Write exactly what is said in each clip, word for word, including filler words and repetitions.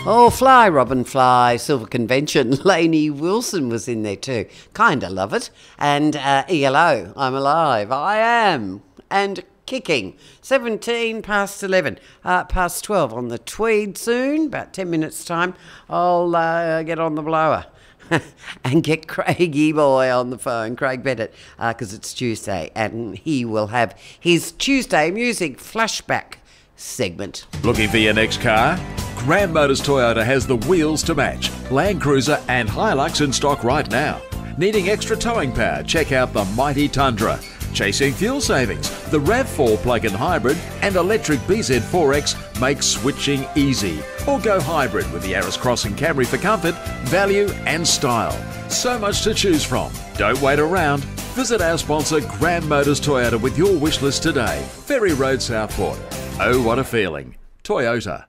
Oh, fly, Robin, fly, Silver Convention. Lainey Wilson was in there too. Kinda love it. And uh, E L O, I'm alive. I am. And kicking. seventeen past eleven. Uh, past twelve on the Tweed soon. About ten minutes' time. I'll uh, get on the blower. And get Craigie boy on the phone, Craig Bennett, because uh, it's Tuesday, and he will have his Tuesday music flashback segment. Looking for your next car? Grand Motors Toyota has the wheels to match. Land Cruiser and Hilux in stock right now. Needing extra towing power? Check out the mighty Tundra. Chasing fuel savings? The RAV four plug-in hybrid and electric B Z four X make switching easy. Or go hybrid with the Arris Cross and Camry for comfort, value and style. So much to choose from. Don't wait around. Visit our sponsor Grand Motors Toyota with your wish list today. Ferry Road, Southport. Oh, what a feeling. Toyota.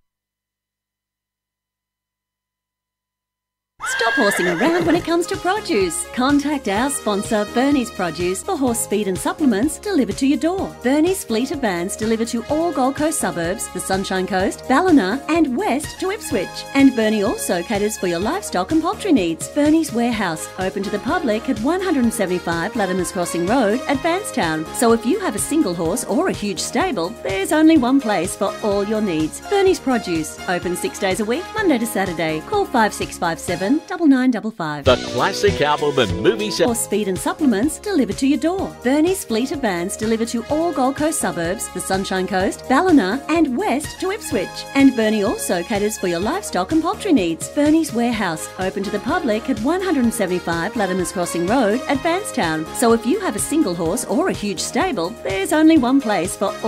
Stop horsing around when it comes to produce. Contact our sponsor Bernie's Produce for horse feed and supplements delivered to your door. Bernie's fleet of vans deliver to all Gold Coast suburbs, the Sunshine Coast, Ballina and west to Ipswich. And Bernie also caters for your livestock and poultry needs. Bernie's Warehouse, open to the public at one seventy-five Latimer's Crossing Road at Bankstown. So if you have a single horse or a huge stable, there's only one place for all your needs. Bernie's Produce, open six days a week, Monday to Saturday. Call five six five seven, nine nine five five. The classic album and movie set. Horse feed and supplements delivered to your door. Bernie's fleet of vans deliver to all Gold Coast suburbs, the Sunshine Coast, Ballina and west to Ipswich. And Bernie also caters for your livestock and poultry needs. Bernie's Warehouse, open to the public at one seventy-five Latimer's Crossing Road at Bankstown. So if you have a single horse or a huge stable, there's only one place for all